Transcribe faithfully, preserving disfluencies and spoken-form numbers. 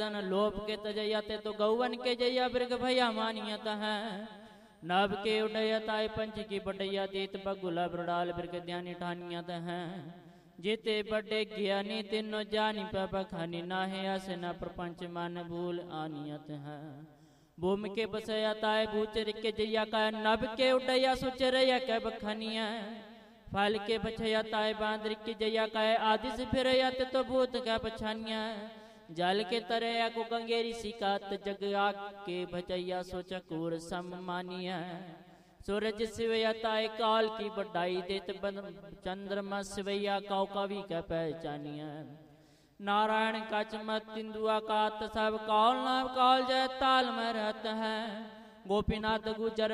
लोप के तजया ते तो गौवन के जया बिरग भैया मानियत है। नभ के उडयत आय पंच की बढ़ैया तीत बगुला ब्रडाल बिरग ध्यानी ठानियत है। जेते बड़े ज्ञानी तीनों जानी पखानी नाहे आसे न प्रपंच मान भूल आनियत है। भूमि के बसया ताय भूचर के जया का नभ के उडया सुचर के बखनिया। फल के बछया ताय बांद्र की जया का आदि से फिर तो भूत का पछानिया। जल के तरया को गंगेरी सिकात जग आग के भचैया सो चकोर सम्मानिया। सूरज शिवया ताय काल की बढ़ाई देत चंद्रमा शिवैया कौ कवि का पहचानिया। नारायण का चमत तिंदुआ का सब कौल नाम कौल जय ताल में रहता है। गोपीनाथ गुजर